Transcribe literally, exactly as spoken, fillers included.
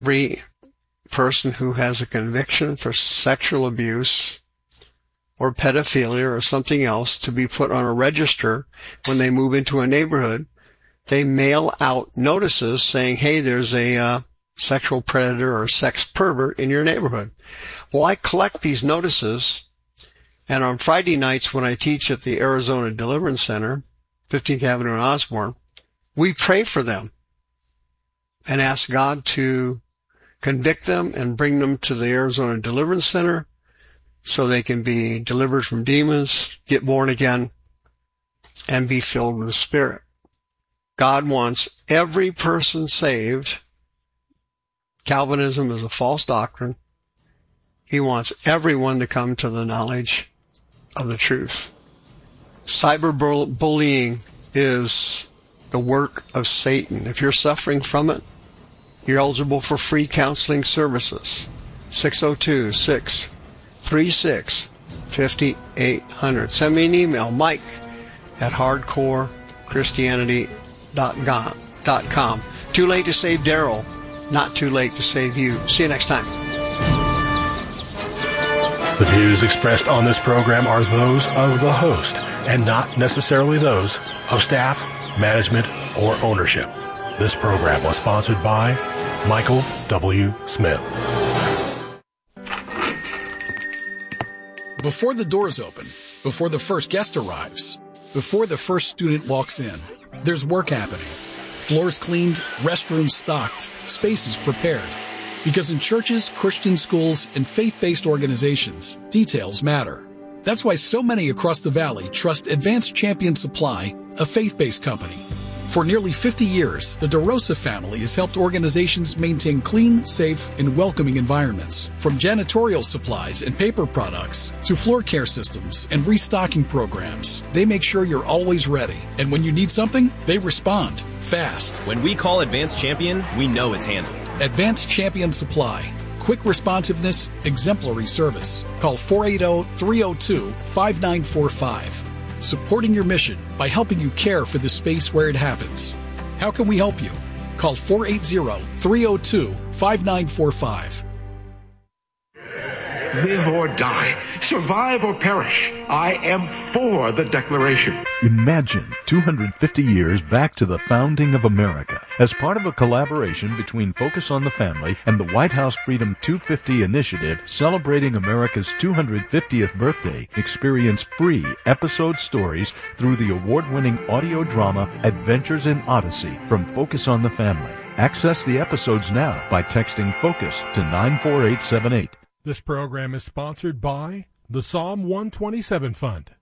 every person who has a conviction for sexual abuse or pedophilia or something else to be put on a register when they move into a neighborhood. They mail out notices saying, hey, there's a uh, sexual predator or sex pervert in your neighborhood. Well, I collect these notices, and on Friday nights when I teach at the Arizona Deliverance Center, fifteenth Avenue in Osborne, we pray for them and ask God to convict them and bring them to the Arizona Deliverance Center so they can be delivered from demons, get born again, and be filled with the Spirit. God wants every person saved. Calvinism is a false doctrine. He wants everyone to come to the knowledge of the truth. Cyberbullying is the work of Satan. If you're suffering from it, you're eligible for free counseling services. six oh two, six three six, five eight zero zero. Send me an email, Mike at hardcore christianity dot com. Too late to save Daryl, not too late to save you. See you next time. The views expressed on this program are those of the host and not necessarily those of staff, management, or ownership. This program was sponsored by Michael W. Smith. Before the doors open, before the first guest arrives, before the first student walks in, there's work happening. Floors cleaned, restrooms stocked, spaces prepared. Because in churches, Christian schools, and faith-based organizations, details matter. That's why so many across the valley trust Advanced Champion Supply, a faith-based company. For nearly fifty years, the DeRosa family has helped organizations maintain clean, safe, and welcoming environments. From janitorial supplies and paper products to floor care systems and restocking programs, they make sure you're always ready. And when you need something, they respond fast. When we call Advanced Champion, we know it's handled. Advanced Champion Supply. Quick responsiveness, exemplary service. Call four eight zero, three zero two, five nine four five. Supporting your mission by helping you care for the space where it happens. How can we help you? Call four eight zero, three zero two, five nine four five. Live or die, survive or perish, I am for the Declaration. Imagine two hundred fifty years back to the founding of America. As part of a collaboration between Focus on the Family and the White House Freedom two fifty initiative celebrating America's two hundred fiftieth birthday, experience free episode stories through the award-winning audio drama Adventures in Odyssey from Focus on the Family. Access the episodes now by texting FOCUS to nine four eight seven eight. This program is sponsored by the Psalm one twenty-seven Fund.